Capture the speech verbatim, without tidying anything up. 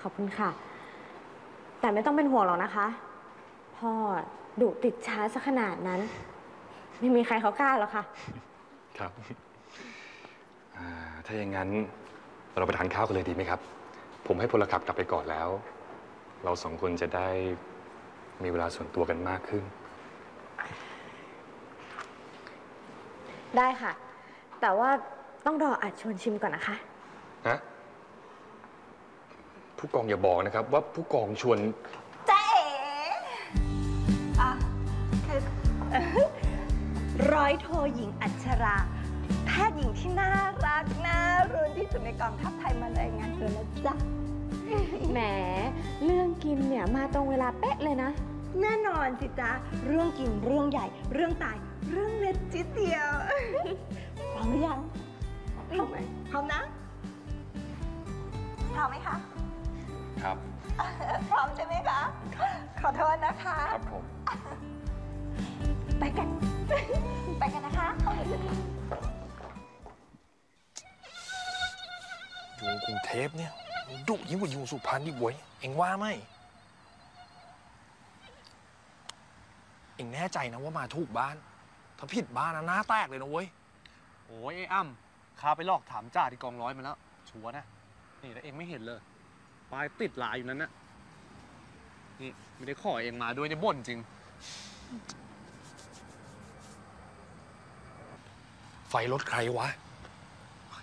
อบคุณค่ะ แต่ไม่ต้องเป็นห่วงหรอกนะคะ พ่อดุติดช้าซะขนาดนั้น ไม่มีใครเขากล้าหรอกค่ะครับถ้าอย่างนั้นเราไปทานข้าวกันเลยดีไหมครับ ผมให้พลขับกลับไปก่อนแล้ว เราสองคนจะได้มีเวลาส่วนตัวกันมากขึ้นได้ค่ะ แต่ว่าต้องรออัดชวนชิมก่อนนะคะฮะ ผู้กองอย่าบอกนะครับว่าผู้กองชวนเจ๊อ่ะคือร้อยโทหญิงอัชรา แพทย์หญิงที่น่ารักน่ารุนที่สุดในกองทัพไทยมารายงานตัวแล้วจ้ะแหม เรื่องกินเนี่ยมาตรงเวลาเป๊ะเลยนะแน่นอนสิจ๊ะ เรื่องกินเรื่องใหญ่ เรื่องตาย เรื่องเล็กจิดเดียว พร้อมหรือยังพร้อมไหมพร้อมนะ พร้อมไหมคะครับพร้อมใช่ไหมคะ ขอโทษนะคะครับผมไปกัน ไปกันนะคะอยู่กรุงเทพเนี่ยดุยิ่งกว่าอยู่สุพรรณอีกเว้ยเอ็งว่าไหมเอ็งแน่ใจนะว่ามาถูกบ้าน ถ้าผิดบ้านนะหน้าแตกเลยนะเว้ยโอ้ยไอ้อ้ำข้าไปลอกถามจ่าที่กองร้อยมาแล้ว ชัวร์นะ นี่แล้วเองไม่เห็นเลยป้ายติดลายอยู่นั้นนะนี่ไม่ได้ขอเองมาด้วยเนี่ยบ่นจริงไฟรถใครวะ